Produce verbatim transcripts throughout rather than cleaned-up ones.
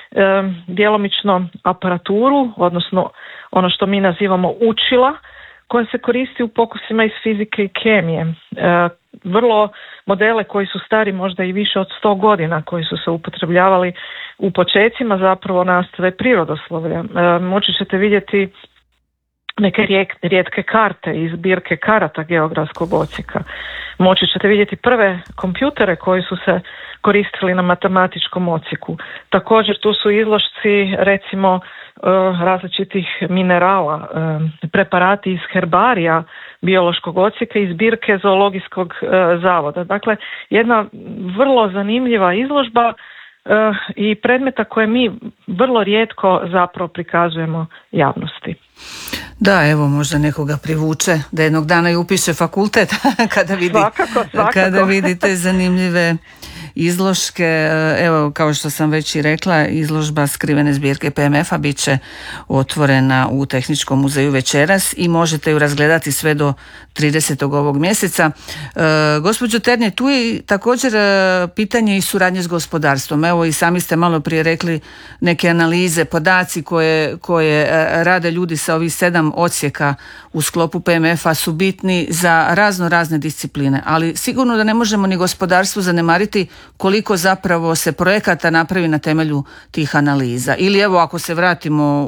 djelomično aparaturu, odnosno ono što mi nazivamo učila, koja se koristi u pokusima iz fizike i kemije. E, vrlo modele koji su stari možda i više od sto godina, koji su se upotrebljavali u počecima zapravo nastave prirodoslovlja. E, moći ćete vidjeti neke rijetke karte iz zbirke karata geografskog odsjeka. Moći ćete vidjeti prve kompjutere koji su se koristili na matematičkom odsjeku. Također tu su izložci recimo različitih minerala, preparati iz herbarija biološkog odsjeka i zbirke zoologijskog zavoda. Dakle, jedna vrlo zanimljiva izložba i predmeta koje mi vrlo rijetko zapravo prikazujemo javnosti. Da, evo možda nekoga privuče da jednog dana i upiše fakultet kada, vidi, svakako, svakako. kada vidite zanimljive izložke. Evo, kao što sam već i rekla, izložba skrivene zbirke P M F-a bit će otvorena u Tehničkom muzeju večeras i možete ju razgledati sve do tridesetog ovog mjeseca. E, gospođo Ternje, tu je također pitanje i suradnje s gospodarstvom. Evo i sami ste malo prije rekli neke analize, podaci koje, koje rade ljudi sa ovih sedam odsjeka u sklopu P M F-a su bitni za razno razne discipline, ali sigurno da ne možemo ni gospodarstvo zanemariti koliko zapravo se projekata napravi na temelju tih analiza. Ili evo ako se vratimo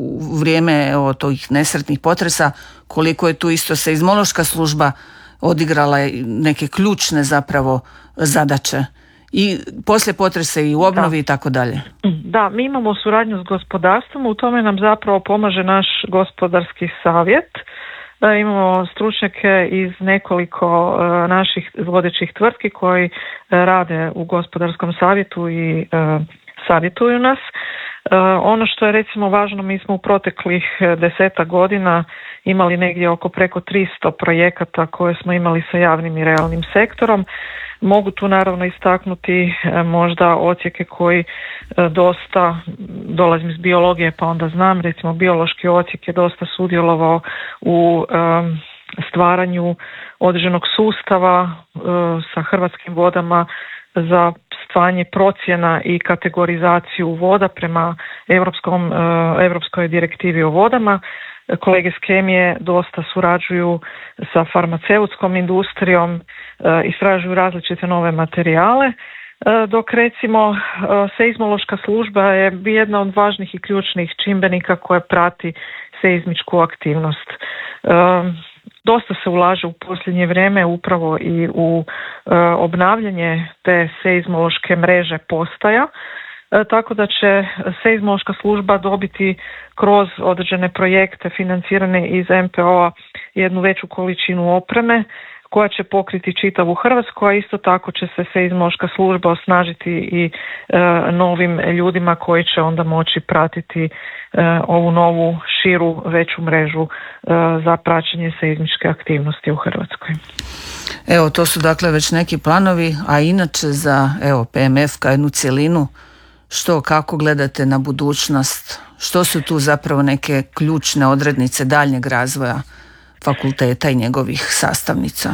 u vrijeme evo, tih nesretnih potresa, koliko je tu isto seizmološka služba odigrala neke ključne zapravo zadaće i poslije potresa i u obnovi da. I tako dalje. Da, mi imamo suradnju s gospodarstvom, u tome nam zapravo pomaže naš gospodarski savjet. Da, imamo stručnjake iz nekoliko uh, naših vodećih tvrtki koji uh, rade u gospodarskom savjetu i uh, savjetuju nas. Uh, ono što je recimo važno, mi smo u proteklih desetak godina imali negdje oko preko tristo projekata koje smo imali sa javnim i realnim sektorom. Mogu tu naravno istaknuti uh, možda odsjeke koji uh, dosta, dolazim iz biologije pa onda znam, recimo biološki odsjek je dosta sudjelovao u um, stvaranju određenog sustava uh, sa Hrvatskim vodama za stvaranje procjena i kategorizaciju voda prema Europskom, uh, Europskoj direktivi o vodama. Kolege s kemije dosta surađuju sa farmaceutskom industrijom, uh, istražuju različite nove materijale, uh, dok recimo uh, seizmološka služba je jedna od važnih i ključnih čimbenika koja prati seizmičku aktivnost. Uh, Dosta se ulaže u posljednje vrijeme upravo i u e, obnavljanje te seizmološke mreže postaja, e, tako da će seizmološka služba dobiti kroz određene projekte financirane iz M P O-a jednu veću količinu opreme koja će pokriti čitavu Hrvatsku, a isto tako će se seizmološka služba osnažiti i e, novim ljudima koji će onda moći pratiti e, ovu novu širu veću mrežu e, za praćenje seizmičke aktivnosti u Hrvatskoj. Evo, to su dakle već neki planovi, a inače za evo P M F kao jednu cjelinu, što, kako gledate na budućnost, što su tu zapravo neke ključne odrednice daljnjeg razvoja fakulteta i njegovih sastavnica?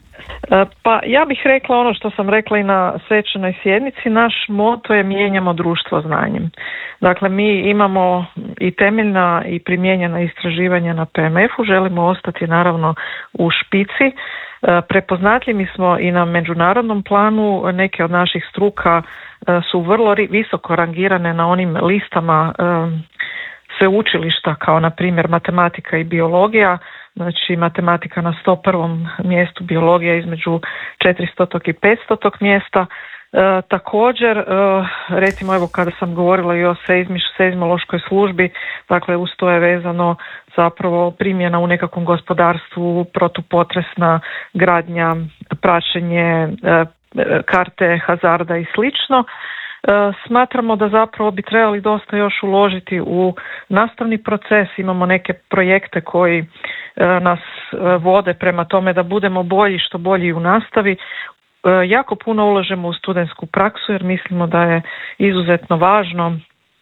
Pa ja bih rekla ono što sam rekla i na svečanoj sjednici, naš moto je mijenjamo društvo znanjem. Dakle, mi imamo i temeljna i primijenjena istraživanja na P M F-u, želimo ostati naravno u špici. Prepoznatljivi smo i na međunarodnom planu, neke od naših struka su vrlo visoko rangirane na onim listama sveučilišta kao na primjer matematika i biologija. Znači matematika na sto prvom mjestu, biologija između četiristo i petsto mjesta. E, također, e, recimo evo kada sam govorila i o seizmiš, seizmološkoj službi, dakle uz to je vezano zapravo primjena u nekakvom gospodarstvu, protupotresna gradnja, praćenje, e, karte hazarda i slično. Smatramo da zapravo bi trebali dosta još uložiti u nastavni proces, imamo neke projekte koji nas vode prema tome da budemo bolji, što bolji u nastavi. Jako puno ulažemo u studentsku praksu jer mislimo da je izuzetno važno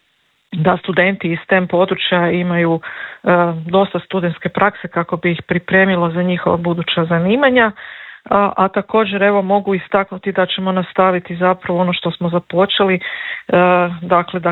da studenti iz STEM područja imaju dosta studentske prakse kako bi ih pripremilo za njihova buduća zanimanja. A, a također evo mogu istaknuti da ćemo nastaviti zapravo ono što smo započeli, e, dakle da